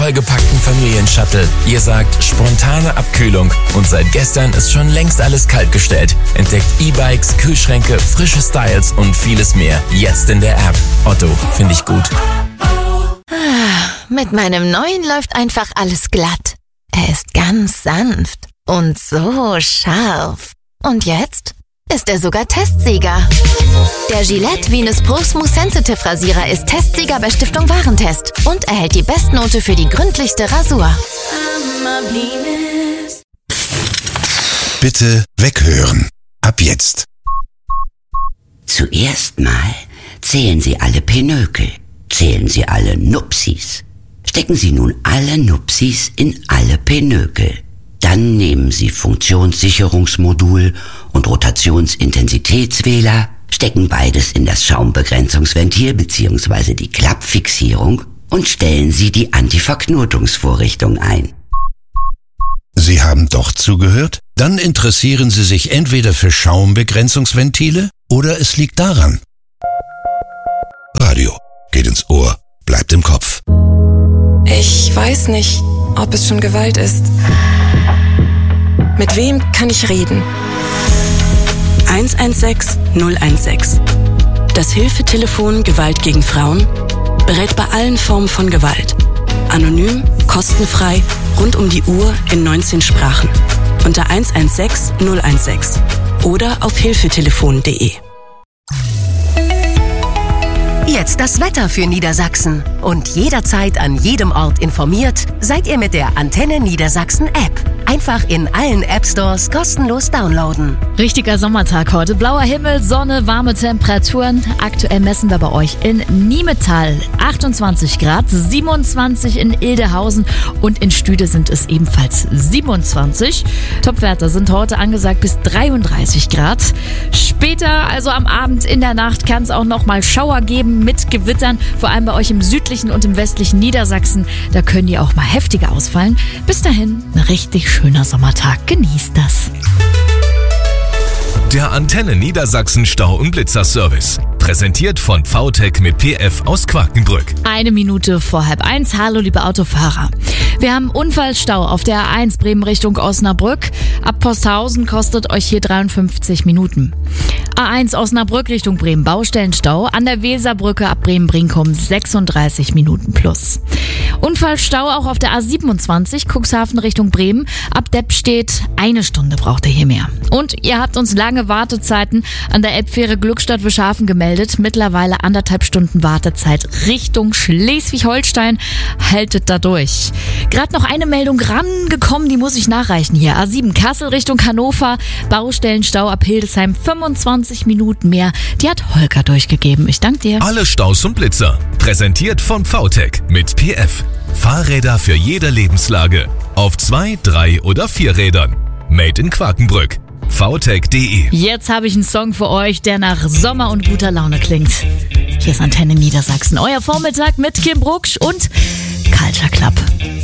Vollgepackten Familienshuttle. Ihr sagt spontane Abkühlung und seit gestern ist schon längst alles kaltgestellt. Entdeckt E-Bikes, Kühlschränke, frische Styles und vieles mehr. Jetzt in der App. Otto, finde ich gut. Mit meinem neuen läuft einfach alles glatt. Er ist ganz sanft und so scharf. Und jetzt ist er sogar Testsieger. Der Gillette Venus Pro Smooth Sensitive Rasierer ist Testsieger bei Stiftung Warentest und erhält die Bestnote für die gründlichste Rasur. Bitte weghören. Ab jetzt. Zuerst mal zählen Sie alle Pinökel. Zählen Sie alle Nupsis. Stecken Sie nun alle Nupsis in alle Pinökel. Dann nehmen Sie Funktionssicherungsmodul und Rotationsintensitätswähler, stecken beides in das Schaumbegrenzungsventil bzw. die Klappfixierung und stellen Sie die Antiverknotungsvorrichtung ein. Sie haben doch zugehört? Dann interessieren Sie sich entweder für Schaumbegrenzungsventile oder es liegt daran. Radio geht ins Ohr, bleibt im Kopf. Ich weiß nicht, ob es schon Gewalt ist. Mit wem kann ich reden? 116 016. Das Hilfetelefon Gewalt gegen Frauen berät bei allen Formen von Gewalt. Anonym, kostenfrei, rund um die Uhr in 19 Sprachen. Unter 116 016 oder auf hilfetelefon.de. Jetzt das Wetter für Niedersachsen. Und jederzeit an jedem Ort informiert seid ihr mit der Antenne Niedersachsen App. Einfach in allen App-Stores kostenlos downloaden. Richtiger Sommertag heute. Blauer Himmel, Sonne, warme Temperaturen. Aktuell messen wir bei euch in Niemetal 28 Grad, 27 in Ildehausen und in Stüde sind es ebenfalls 27. Topwerte sind heute angesagt bis 33 Grad. Später, also am Abend in der Nacht, kann es auch noch mal Schauer geben mit Gewittern, vor allem bei euch im südlichen und im westlichen Niedersachsen. Da können die auch mal heftiger ausfallen. Bis dahin, ein richtig schöner Sommertag. Genießt das. Der Antenne Niedersachsen Stau- und Blitzerservice. Präsentiert von VTech mit PF aus Quakenbrück. 1 Minute vor 12:30. Hallo, liebe Autofahrer. Wir haben Unfallstau auf der A1 Bremen Richtung Osnabrück. Ab Posthausen kostet euch hier 53 Minuten. A1 Osnabrück Richtung Bremen Baustellenstau. An der Weserbrücke ab Bremen-Brinkum 36 Minuten plus. Unfallstau auch auf der A27 Cuxhaven Richtung Bremen. Ab Deppstedt 1 Stunde braucht ihr hier mehr. Und ihr habt uns lange Wartezeiten an der Elbfähre Glückstadt-Wischhafen gemeldet. Mittlerweile 1,5 Stunden Wartezeit Richtung Schleswig-Holstein. Haltet da durch. Gerade noch eine Meldung rangekommen, die muss ich nachreichen hier. A7 Kassel Richtung Hannover. Baustellenstau ab Hildesheim 25 Minuten mehr. Die hat Holger durchgegeben. Ich danke dir. Alle Staus und Blitzer. Präsentiert von VTech mit PF. Fahrräder für jede Lebenslage. Auf 2, 3 oder 4 Rädern. Made in Quakenbrück. VTech.de. Jetzt habe ich einen Song für euch, der nach Sommer und guter Laune klingt. Hier ist Antenne Niedersachsen. Euer Vormittag mit Kim Brucksch und Culture Club.